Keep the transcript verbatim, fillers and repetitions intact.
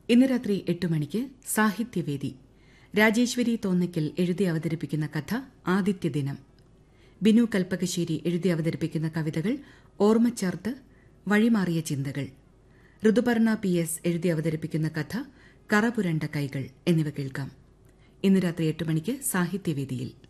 ഇന്ന് രാത്രി എട്ട് മണിക്ക് സാഹിത്യവേദി. രാജേശ്വരി തോന്നയ്ക്കൽ എഴുതി അവതരിപ്പിക്കുന്ന കഥ ആദിത്യദിനം. ബിനു കൽപ്പകശ്ശേരി എഴുതി അവതരിപ്പിക്കുന്ന കവിതകൾ ഓർമ്മച്ചാർത്ത്, വഴിമാറിയ ചിന്തകൾ. ഋതുപർണ പി എസ് എഴുതി അവതരിപ്പിക്കുന്ന കഥ കറപുരണ്ട കൈകൾ എന്നിവ കേൾക്കാം. ഇന്ന് രാത്രി എട്ട് മണിക്ക് സാഹിത്യവേദിയിൽ.